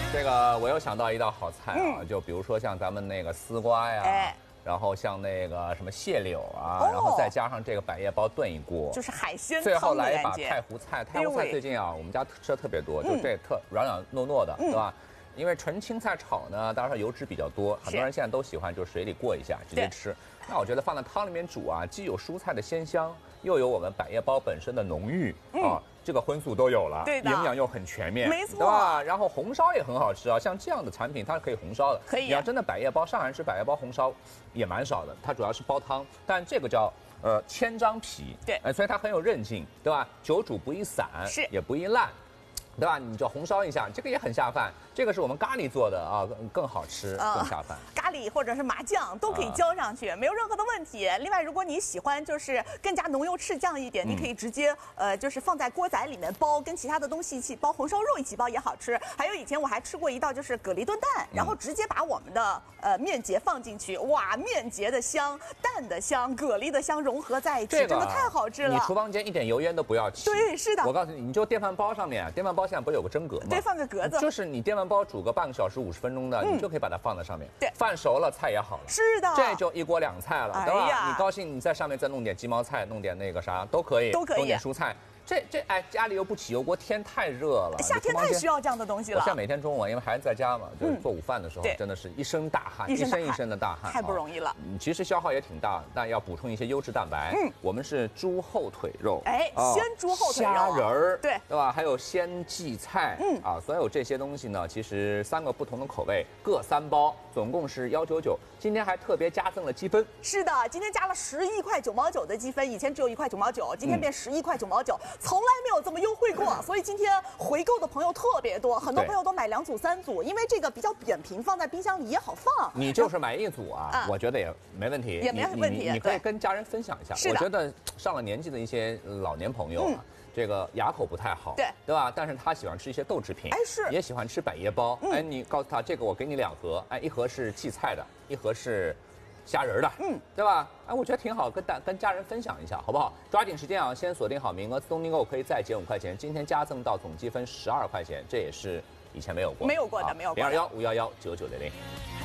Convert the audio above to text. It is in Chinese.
这个我又想到一道好菜啊，就比如说像咱们那个丝瓜呀，然后像那个什么蟹柳啊，然后再加上这个百叶包炖一锅， 就是海鲜汤最后来一把的感觉太湖菜。太湖菜最近啊，我们家吃的特别多，就这特软软糯糯的，对吧？因为纯青菜炒呢，当然油脂比较多，很多人现在都喜欢就是水里过一下直接吃。那我觉得放在汤里面煮啊，既有蔬菜的鲜香，又有我们百叶包本身的浓郁啊。这个荤素都有了， 对的， 营养又很全面， 没错， 对吧？然后红烧也很好吃啊，像这样的产品它是可以红烧的。 可以、啊。 你要真的百叶包，上海人吃百叶包红烧也蛮少的，它主要是煲汤，但这个叫千张皮， 对， 所以它很有韧劲，对吧？久煮不易散， 是也不易烂。对吧？你就红烧一下，这个也很下饭。这个是我们咖喱做的啊，更好吃，更下饭。 咖喱或者是麻酱都可以浇上去，没有任何的问题。另外，如果你喜欢就是更加浓油赤酱一点，你可以直接就是放在锅仔里面煲，跟其他的东西一起煲，红烧肉一起煲也好吃。还有以前我还吃过一道就是蛤蜊炖蛋，然后直接把我们的面结放进去，哇，面结的香，蛋的香，蛤蜊的香融合在一起，真的太好吃了。 你厨房间一点油烟都不要起。 对，是的。 我告诉你，你就电饭煲上面，电饭煲现在不是有个蒸格吗？ 对，放个格子。 就是你电饭煲煮个半个小时、50分钟的，你就可以把它放在上面。 对， 饭熟了，菜也好了。 是的， 这就一锅两菜了，对吧？你高兴，你在上面再弄点鸡毛菜，弄点那个啥都可以， 都可以， 弄点蔬菜。哎，家里又不起油锅，天太热了， 夏天太需要这样的东西了。 我现在每天中午，因为孩子在家嘛，就是做午饭的时候，真的是一身大汗，一身的大汗， 太不容易了。 其实消耗也挺大，但要补充一些优质蛋白。我们是猪后腿肉， 鲜猪后腿肉， 虾仁儿， 对吧？还有鲜荠菜，所有这些东西呢，其实3个不同的口味，各3包，总共是199。今天还特别加赠了积分。 是的，今天加了11块9毛9的积分，以前只有1块9毛9，今天变11块9毛9，从来没有这么优惠过。所以今天回购的朋友特别多，很多朋友都买2组3组，因为这个比较扁平，放在冰箱里也好放。 你就是买1组啊，我觉得也没问题， 也没问题。 你可以跟家人分享一下。我觉得上了年纪的一些老年朋友啊。这个牙口不太好，对吧？但是他喜欢吃一些豆制品，也喜欢吃百叶包。你告诉他这个我给你2盒，一盒是荠菜的，一盒是虾仁的，对吧？我觉得挺好，跟家人分享一下，好不好？抓紧时间啊，先锁定好名额，自动订购可以再减5块钱，今天加赠到总积分12块钱，这也是以前没有过的， 没有过的，没有过的。 021-511-9900。